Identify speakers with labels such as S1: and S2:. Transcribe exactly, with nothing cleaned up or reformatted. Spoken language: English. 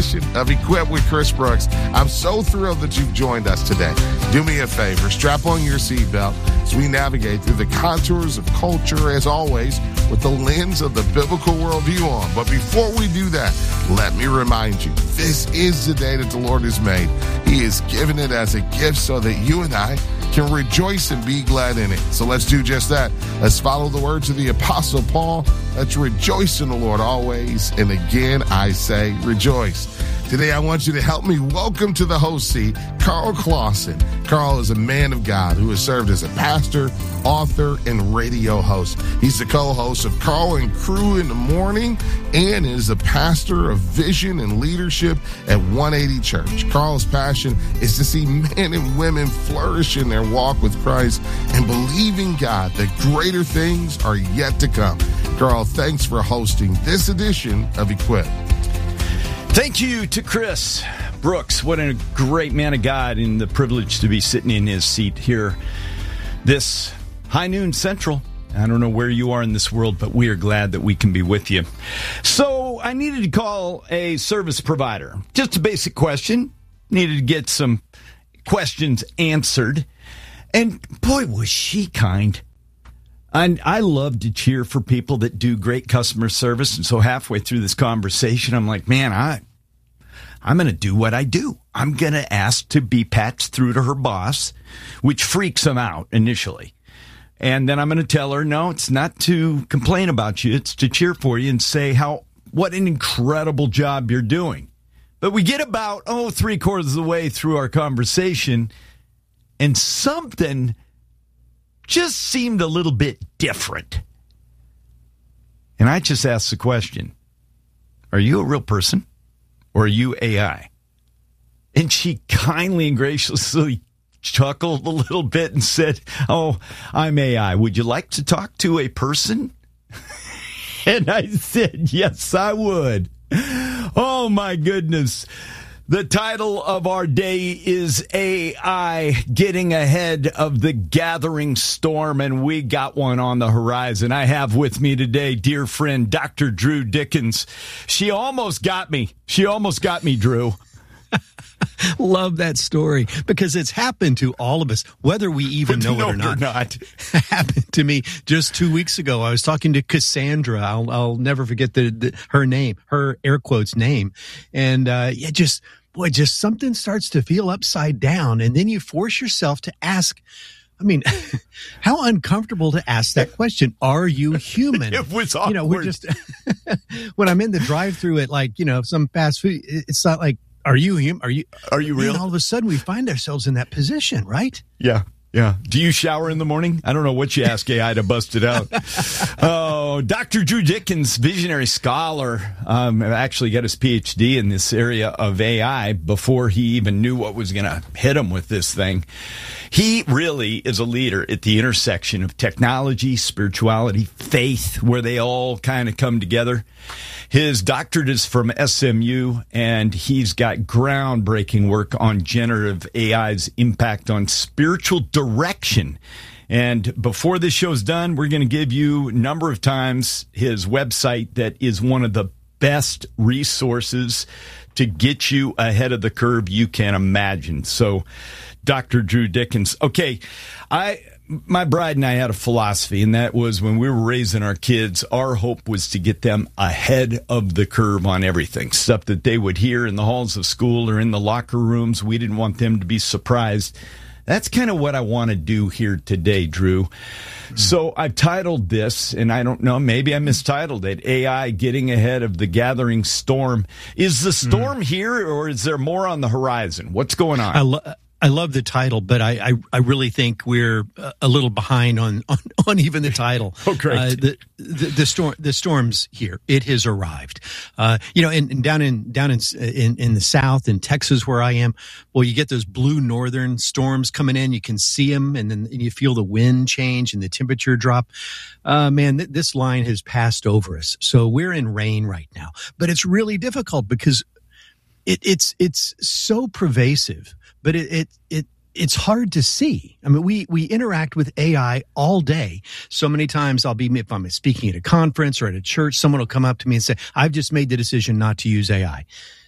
S1: edition of Equip with Chris Brooks. I'm so thrilled that you've joined us today. Do me a favor, strap on your seatbelt as we navigate through the contours of culture, as always, with the lens of the biblical worldview on. But before we do that, let me remind you, this is the day that the Lord has made. He has given it as a gift so that you and I can rejoice and be glad in it. So let's do just that. Let's follow the words of the Apostle Paul. Let's rejoice in the Lord always. And again, I say rejoice. Today, I want you to help me welcome to the host seat, Carl Clausen. Carl is a man of God who has served as a pastor, author, and radio host. He's the co-host of Carl and Crew in the Morning and is the pastor of vision and leadership at one eighty Church. Carl's passion is to see men and women flourish in their walk with Christ and believe in God that greater things are yet to come. Carl, thanks for hosting this edition of Equip.
S2: Thank you to Chris Brooks. What a great man of God, and the privilege to be sitting in his seat here this high noon central. I don't know where you are in this world, but we are glad that we can be with you. So I needed to call a service provider. Just a basic question. Needed to get some questions answered. And boy, was she kind. And I love to cheer for people that do great customer service. And so halfway through this conversation, I'm like, man, I, I'm going to do what I do. I'm going to ask to be patched through to her boss, which freaks him out initially. And then I'm going to tell her, no, it's not to complain about you. It's to cheer for you and say how, what an incredible job you're doing. But we get about, oh, three quarters of the way through our conversation, and something just seemed a little bit different. And I just asked the question, are you a real person or are you A I? And she kindly and graciously chuckled a little bit and said, oh, I'm A I. Would you like to talk to a person? And I said, yes, I would. Oh, my goodness. The title of our day is A I Getting Ahead of the Gathering Storm, and we got one on the horizon. I have with me today dear friend Doctor Drew Dickens. She almost got me. She almost got me, Drew.
S3: Love that story because it's happened to all of us, whether we even know
S2: no,
S3: it or not.
S2: not.
S3: Happened to me just two weeks ago. I was talking to Cassandra. I'll, I'll never forget the, the her name, her air quotes name, and uh, yeah, just boy, just something starts to feel upside down, and then you force yourself to ask. I mean, how uncomfortable to ask that question. Are you human?
S2: It was awkward.
S3: You know, we're just when I'm in the drive-through at like you know some fast food. It's not like. Are you him? Are you?
S2: Are you real?
S3: And all of a sudden, we find ourselves in that position, right?
S2: Yeah, yeah. Do you shower in the morning? I don't know what you ask A I to bust it out. Oh, Doctor Drew Dickens, visionary scholar, um, actually got his P H D in this area of A I before he even knew what was going to hit him with this thing. He really is a leader at the intersection of technology, spirituality, faith, where they all kind of come together. His doctorate is from S M U, and he's got groundbreaking work on generative A I's impact on spiritual direction. And before this show's done, we're going to give you a number of times his website that is one of the best resources to get you ahead of the curve you can imagine. So, Doctor Drew Dickens. Okay, I... My bride and I had a philosophy, and that was when we were raising our kids, our hope was to get them ahead of the curve on everything. Stuff that they would hear in the halls of school or in the locker rooms. We didn't want them to be surprised. That's kind of what I want to do here today, Drew. Mm-hmm. So I've titled this, and I don't know, maybe I mistitled it, A I Getting Ahead of the Gathering Storm. Is the storm mm-hmm. here, or is there more on the horizon? What's going on?
S3: I love. I love the title, but I, I, I really think we're a little behind on, on, on even the title.
S2: Oh, great.
S3: Uh, the, the, the storm, the storm's here. It has arrived. Uh, you know, and, and down in, down in, in, in the South, in Texas where I am, well, you get those blue northern storms coming in. You can see them, and then and you feel the wind change and the temperature drop. Uh, man, th- this line has passed over us. So we're in rain right now, but it's really difficult because it, it's, it's so pervasive. But it, it, it, it's hard to see. I mean, we, we interact with A I all day. So many times I'll be, if I'm speaking at a conference or at a church, someone will come up to me and say, I've just made the decision not to use A I.